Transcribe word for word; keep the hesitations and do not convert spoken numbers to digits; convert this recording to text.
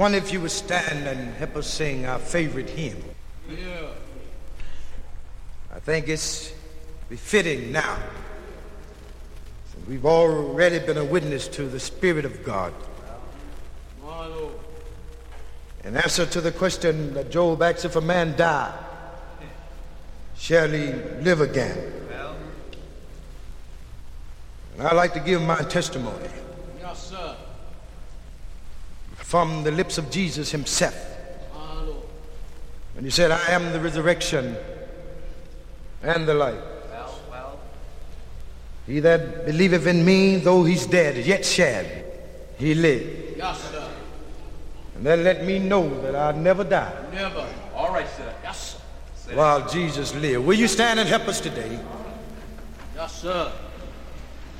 One, if you would stand and help us sing our favorite hymn. Yeah. I think it's befitting now. We've already been a witness to the Spirit of God. In answer to the question that Job asked, if a man die, shall he live again? And I'd like to give my testimony. Yes, sir. From the lips of Jesus himself. When he said, I am the resurrection and the life. Well, well. He that believeth in me, though he's dead, yet shall he live. Yes, sir. And then let me know that I'll never die. Never. All right, sir. Yes, sir. While Jesus lived. Will you stand and help us today? Yes, sir.